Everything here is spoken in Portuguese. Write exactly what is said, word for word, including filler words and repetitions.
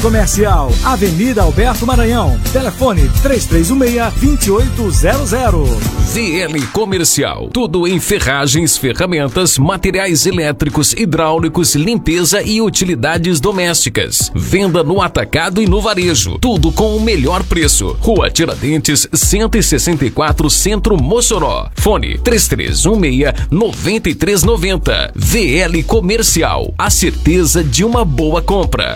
Comercial, Avenida Alberto Maranhão. Telefone três três um seis, dois oito zero zero. V L Comercial, tudo em ferragens, ferramentas, materiais elétricos, hidráulicos, limpeza e utilidades domésticas. Venda no atacado e no varejo, tudo com o melhor preço. Rua Tiradentes, cento e sessenta e quatro, Centro, Mossoró. Fone três três um seis, nove três nove zero. V L Comercial, a certeza de uma boa compra.